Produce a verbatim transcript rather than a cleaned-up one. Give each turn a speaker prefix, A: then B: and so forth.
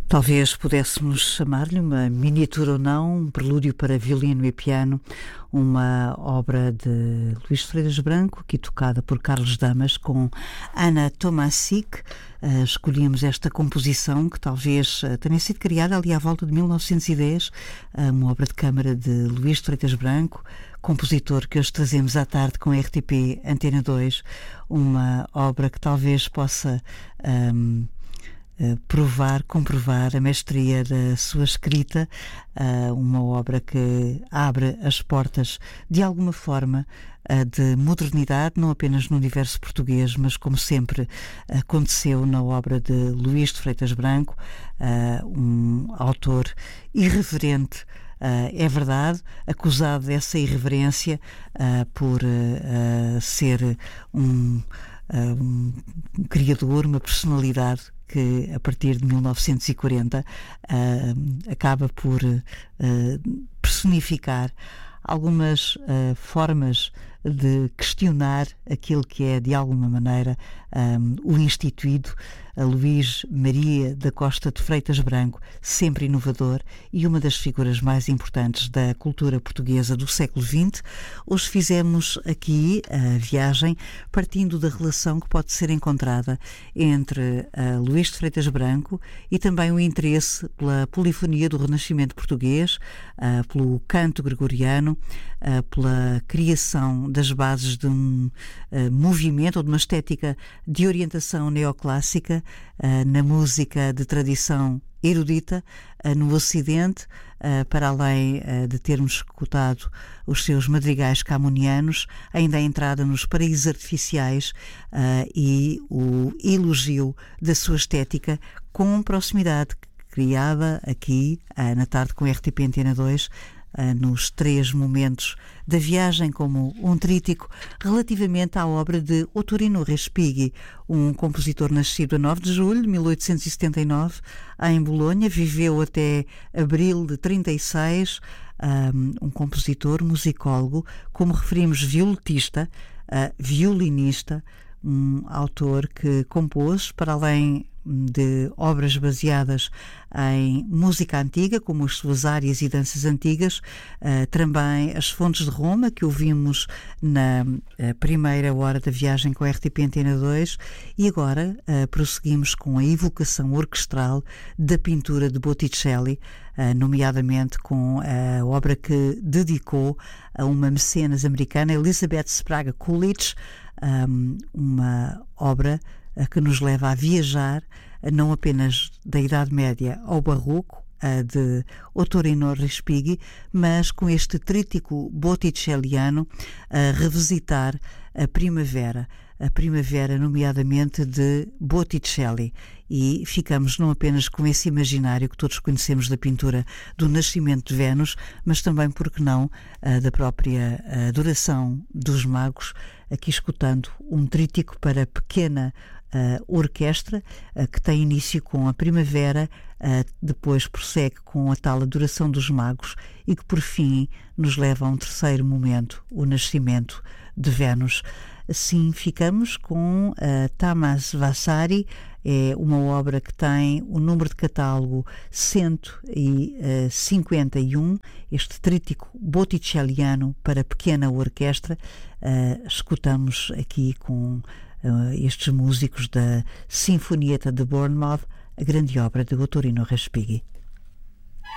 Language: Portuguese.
A: Talvez pudéssemos chamar-lhe uma miniatura ou não, um prelúdio para violino e piano, uma obra de Luís de Freitas Branco, aqui tocada por Carlos Damas, com Ana Tomášik. Uh, escolhemos esta composição que talvez uh, tenha sido criada ali à volta de mil novecentos e dez, uh, uma obra de câmara de Luís de Freitas Branco, compositor que hoje trazemos à tarde com a R T P Antena dois, uma obra que talvez possa um, Uh, provar, comprovar a mestria da sua escrita, uh, uma obra que abre as portas de alguma forma uh, de modernidade, não apenas no universo português, mas como sempre aconteceu na obra de Luís de Freitas Branco, uh, um autor irreverente. Uh, é verdade, acusado dessa irreverência uh, por uh, uh, ser um, uh, um criador, uma personalidade que a partir de mil novecentos e quarenta uh, acaba por uh, personificar algumas uh, formas de questionar aquilo que é, de alguma maneira, um, o instituído. A Luís Maria da Costa de Freitas Branco, sempre inovador e uma das figuras mais importantes da cultura portuguesa do século vinte. Hoje fizemos aqui a viagem partindo da relação que pode ser encontrada entre a Luís de Freitas Branco e também o interesse pela polifonia do Renascimento português, uh, pelo canto gregoriano, uh, pela criação das bases de um uh, movimento ou de uma estética de orientação neoclássica uh, na música de tradição erudita uh, no Ocidente, uh, para além uh, de termos escutado os seus madrigais camonianos, ainda a entrada nos paraísos artificiais uh, e o elogio da sua estética com proximidade criada aqui uh, na tarde com a R T P Antena dois, Uh, nos três momentos da viagem, como um trítico relativamente à obra de Ottorino Respighi, um compositor nascido a nove de julho de mil oitocentos e setenta e nove em Bolonha, viveu até abril de trinta e seis, um, um compositor, musicólogo, como referimos, violetista, uh, violinista, um autor que compôs, para além de obras baseadas em música antiga, como as suas áreas e danças antigas, uh, também as fontes de Roma, que ouvimos na uh, primeira hora da viagem com a R T P Antena dois, e agora uh, prosseguimos com a evocação orquestral da pintura de Botticelli, uh, nomeadamente com a obra que dedicou a uma mecenas americana, Elizabeth Sprague Coolidge, um, uma obra que nos leva a viajar não apenas da Idade Média ao Barroco, de Ottorino Respighi, mas com este trítico botticelliano a revisitar a primavera, a primavera nomeadamente de Botticelli, e ficamos não apenas com esse imaginário que todos conhecemos da pintura do Nascimento de Vênus, mas também, porque não, da própria adoração dos magos, aqui escutando um trítico para pequena Uh, orquestra, uh, que tem início com a primavera, uh, depois prossegue com a tal adoração dos magos e que por fim nos leva a um terceiro momento, o nascimento de Vênus. Assim ficamos com uh, Tamás Vasari. É uma obra que tem o número de catálogo cento e cinquenta e um, este trítico botticelliano para pequena orquestra. Uh, escutamos aqui com Uh, estes músicos da Sinfonietta de Bournemouth, a grande obra de Ottorino Respighi.